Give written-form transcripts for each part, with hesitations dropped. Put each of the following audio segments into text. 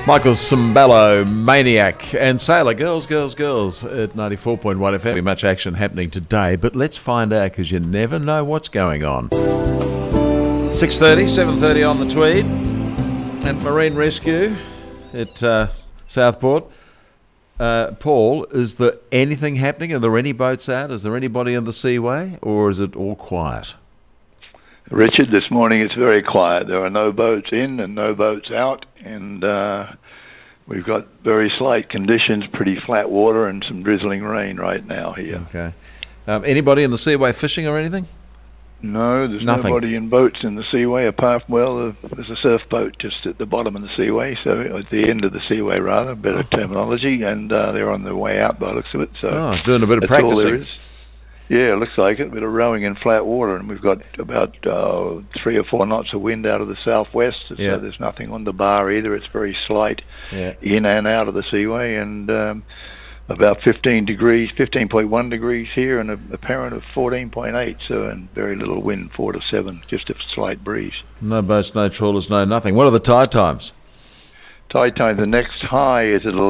Michael Cimbello, Maniac, and Sailor, Girls, Girls, Girls at 94.1 FM. Very much action happening today, but let's find out because you never know what's going on. 6:30, 7:30 on the Tweed at Marine Rescue at Southport. Paul, is there anything happening? Are there any boats out? Is there anybody in the seaway, or is it all quiet? Richard, this morning it's very quiet. There are no boats in and no boats out, and we've got very slight conditions, pretty flat water and some drizzling rain right now here. Okay. Anybody in the seaway fishing or anything? No, there's Nothing. nobody in boats in the seaway apart from, well, there's a surf boat just at the bottom of the seaway, so at the end of the seaway rather, better terminology, and they're on their way out by the looks of it. So doing a bit of that's all practicing. there is. Yeah, it looks like it. A bit of rowing in flat water, and we've got about 3 or 4 knots of wind out of the southwest, so there's nothing on the bar either. It's very slight in and out of the seaway, and about 15.1 degrees here, and a apparent of 14.8, so and very little wind, 4 to 7, just a slight breeze. No boats, no trawlers, no nothing. What are the tide times? Tide time, the next high is at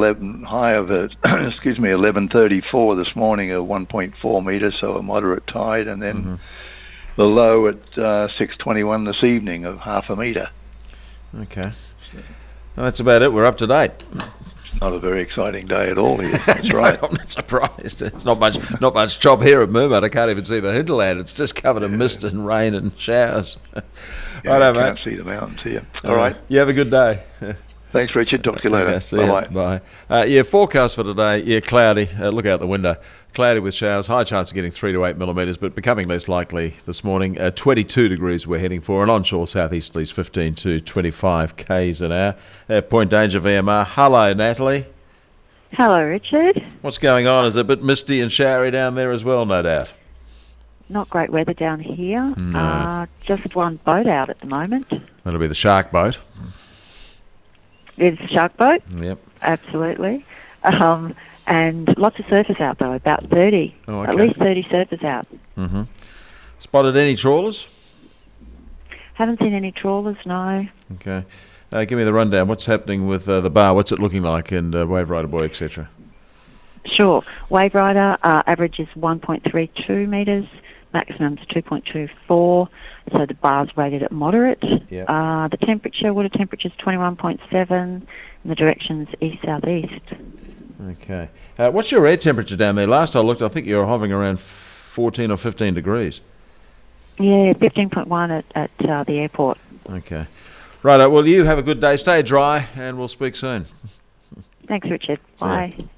11:34 this morning, at 1.4 meters, so a moderate tide, and then the low at 6:21 this evening of half a meter. Okay, well, that's about it. We're up to date. It's not a very exciting day at all here. That's right. I'm not surprised. It's not much chop here at Mermaid. I can't even see the hinterland. It's just covered in mist and rain and showers. Yeah, I can't see the mountains here. All right. You have a good day. Thanks, Richard. Talk to you later. Okay, see you. Bye-bye. Bye. Forecast for today, cloudy. Look out the window. Cloudy with showers. High chance of getting 3 to 8 millimetres, but becoming less likely this morning. 22 degrees we're heading for, and onshore southeasterlies 15 to 25 k's an hour. Point danger VMR. Hello, Natalie. Hello, Richard. What's going on? Is it a bit misty and showery down there as well, no doubt? Not great weather down here. No. Just one boat out at the moment. That'll be the shark boat. It's a shark boat. Yep. Absolutely. And lots of surfers out, though, about 30. Oh, okay. At least 30 surfers out. Spotted any trawlers? Haven't seen any trawlers, no. Okay. Give me the rundown. What's happening with the bar? What's it looking like? And Wave Rider Boy, etc. Sure. Wave Rider average is 1.32 metres. Maximum's 2.24, so the bar's rated at moderate. Yep. The water temperature is 21.7, and the direction's east-southeast. Okay. What's your air temperature down there? Last I looked, I think you were hovering around 14 or 15 degrees. Yeah, 15.1 at the airport. Okay. Right, well, you have a good day. Stay dry, and we'll speak soon. Thanks, Richard. See ya. Bye.